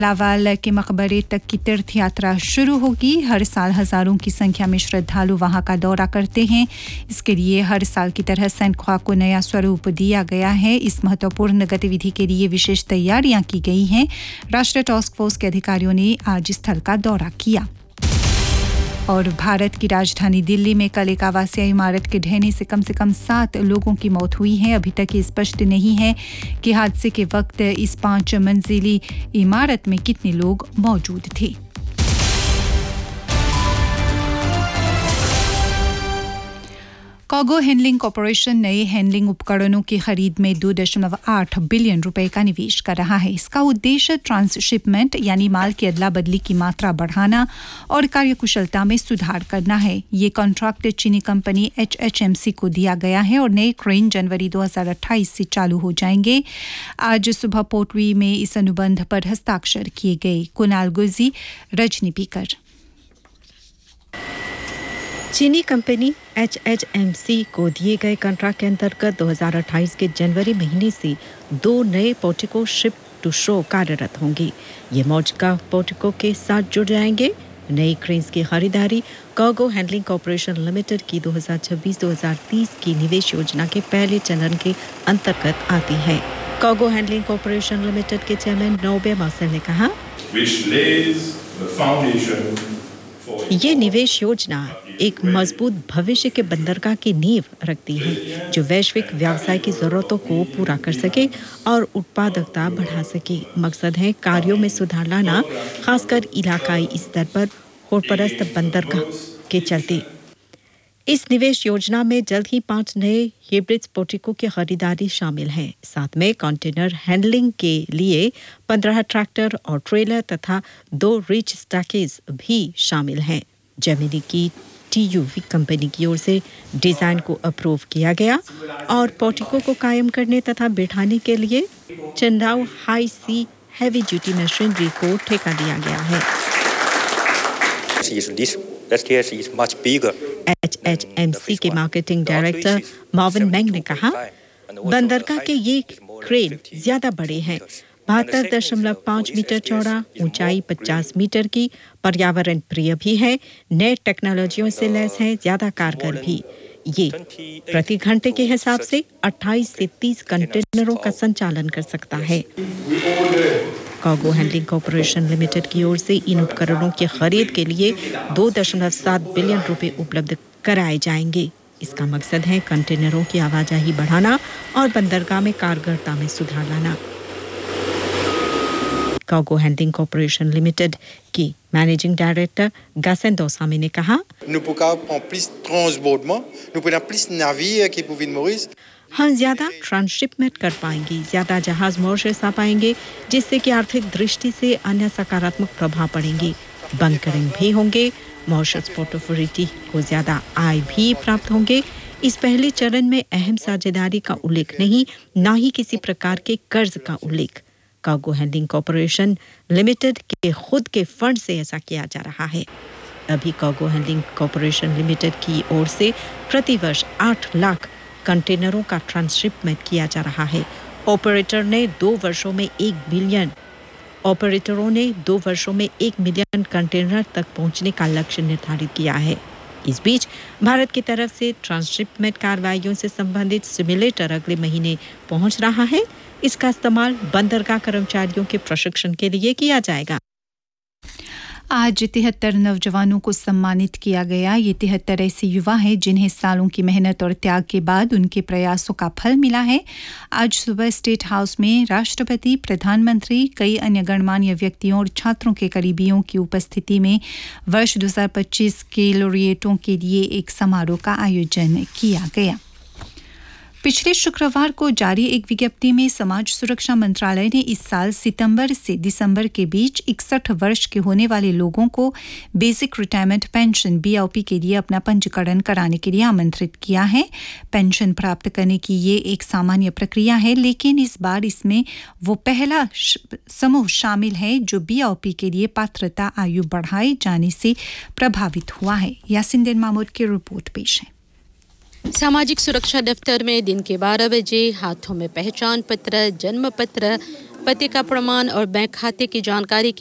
लावाल के मकबरे तक की तीर्थ यात्रा शुरू होगी। हर साल हजारों की संख्या में श्रद्धालु वहां का दौरा करते हैं। इसके लिए हर साल की तरह सेंट ख्वा को नया स्वरूप दिया गया है। इस महत्वपूर्ण गतिविधि के लिए विशेष तैयारियां की गई हैं। राष्ट्रीय टास्क फोर्स के अधिकारियों ने आज स्थल का दौरा किया। और भारत की राजधानी दिल्ली में कल एक आवासीय इमारत के ढहने से कम 7 लोगों की मौत हुई है। अभी तक ये स्पष्ट नहीं है कि हादसे के वक्त इस 5 मंजिली इमारत में कितने लोग मौजूद थे। कार्गो हैंडलिंग कॉर्पोरेशन नए हैंडलिंग उपकरणों की खरीद में 2.8 बिलियन रुपए का निवेश कर रहा है। इसका उद्देश्य ट्रांसशिपमेंट यानी माल की अदला बदली की मात्रा बढ़ाना और कार्यकुशलता में सुधार करना है। ये कॉन्ट्रैक्ट चीनी कंपनी HHMC को दिया गया है और नए क्रेन जनवरी 2028 से चालू हो जाएंगे। आज सुबह पोर्टवी में इस अनुबंध पर हस्ताक्षर किए गए। कुणाल गुजी, रजनी पीकर। चीनी कंपनी HHMC को दिए गए कॉन्ट्रैक्ट के अंतर्गत 2028 के जनवरी महीने से 2 नए पोर्टिको शिप टू शो कार्यरत होंगे। ये मौजूदा पोर्टिको के साथ जुड़ जाएंगे। नई क्रेन्स की खरीदारी कार्गो हैंडलिंग कॉर्पोरेशन लिमिटेड की 2026-2030 की निवेश योजना के पहले चरण के अंतर्गत आती है। कार्गो हैंडलिंग कॉर्पोरेशन लिमिटेड के चेयरमैन नोबे मार्सेल ने कहा, ये निवेश योजना एक मजबूत भविष्य के बंदरगाह की नींव रखती है जो वैश्विक व्यवसाय की जरूरतों को पूरा कर सके और उत्पादकता बढ़ा सके। मकसद है कार्यों में सुधार लाना, खासकर इलाकाई स्तर पर होड़परस्त बंदरगाह के चलते। इस निवेश योजना में जल्द ही 5 नए हाइब्रिड पोर्टिको की खरीदारी शामिल है। साथ में कंटेनर हैंडलिंग के लिए 15 ट्रैक्टर और ट्रेलर तथा 2 रिच स्टैकेज भी शामिल हैं। जेमिनी की TUV कंपनी की ओर से डिजाइन को अप्रूव किया गया और पोर्टिको को कायम करने तथा बिठाने के लिए चंदाओ हाई सी हैवी ड्यूटी मशीनरी को ठेका दिया गया है। HHMC के मार्केटिंग डायरेक्टर मार्विन मैंग ने कहा, बंदरगाह के ये क्रेन ज्यादा बड़े हैं, 72.5 मीटर चौड़ा, ऊंचाई 50 मीटर की, पर्यावरण प्रिय भी है, नए टेक्नोलॉजियों से लैस है, ज्यादा कारगर भी। ये प्रति घंटे के हिसाब से 28 से 30 कंटेनरों का संचालन कर सकता है। कार्गो हैंडलिंग कॉर्पोरेशन लिमिटेड की ओर से इन उपकरणों की खरीद के लिए 2.7 बिलियन रुपए उपलब्ध कराए जाएंगे। इसका मकसद है कंटेनरों की आवाजाही बढ़ाना और बंदरगाह में कारगरता में सुधार लाना। कार्गो हैंडलिंग कॉर्पोरेशन लिमिटेड की मैनेजिंग डायरेक्टर गासेन दोसामी ने कहा, हम ज्यादा ट्रांसशिपमेंट कर पाएंगे, ज्यादा जहाज मॉरिशस आ पाएंगे, जिससे कि आर्थिक दृष्टि से अन्य सकारात्मक प्रभाव पड़ेंगे। बंकरिंग भी होंगे, मॉरिशस पोर्ट अथॉरिटी को ज्यादा आय भी प्राप्त होंगे। इस पहले चरण में अहम साझेदारी का उल्लेख नहीं, ना ही किसी प्रकार के कर्ज का उल्लेख। कार्गो हैंडलिंग कॉर्पोरेशन लिमिटेड के खुद के फंड से ऐसा किया जा रहा है। अभी कार्गो हैंडलिंग कॉर्पोरेशन लिमिटेड की ओर से प्रति वर्ष 8 लाख कंटेनरों का ट्रांसशिपमेंट किया जा रहा है। ऑपरेटरों ने 2 वर्षों में 1 मिलियन कंटेनर तक पहुंचने का लक्ष्य निर्धारित किया है। इस बीच भारत की तरफ से ट्रांसशिपमेंट कार्रवाइयों से संबंधित सिमुलेटर अगले महीने पहुंच रहा है। इसका इस्तेमाल बंदरगाह कर्मचारियों के प्रशिक्षण के लिए किया जाएगा। आज 73 नौजवानों को सम्मानित किया गया। ये 73 ऐसे युवा हैं जिन्हें सालों की मेहनत और त्याग के बाद उनके प्रयासों का फल मिला है। आज सुबह स्टेट हाउस में राष्ट्रपति, प्रधानमंत्री, कई अन्य गणमान्य व्यक्तियों और छात्रों के करीबियों की उपस्थिति में वर्ष 2025 के लॉरिएटों के लिए एक समारोह का आयोजन किया गया। पिछले शुक्रवार को जारी एक विज्ञप्ति में समाज सुरक्षा मंत्रालय ने इस साल सितंबर से दिसंबर के बीच 61 वर्ष के होने वाले लोगों को बेसिक रिटायरमेंट पेंशन BOP के लिए अपना पंजीकरण कराने के लिए आमंत्रित किया है। पेंशन प्राप्त करने की ये एक सामान्य प्रक्रिया है, लेकिन इस बार इसमें वो पहला समूह शामिल है जो BOP के लिए पात्रता आयु बढ़ाए जाने से प्रभावित हुआ है। यासिन दिन मामूद की रिपोर्ट पेश है। सामाजिक सुरक्षा दफ्तर में दिन के 12 बजे हाथों में पहचान पत्र, जन्म पत्र, पते का प्रमाण और बैंक खाते की जानकारी